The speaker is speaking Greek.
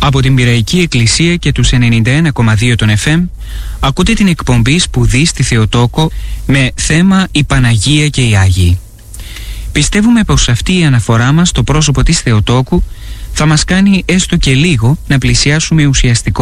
Από την Πειραϊκή Εκκλησία και τους 91,2 των FM ακούτε την εκπομπή Σπουδή στη Θεοτόκο με θέμα «Η Παναγία και οι Άγιοι». Πιστεύουμε πως αυτή η αναφορά μας στο πρόσωπο της Θεοτόκου θα μας κάνει έστω και λίγο να πλησιάσουμε ουσιαστικό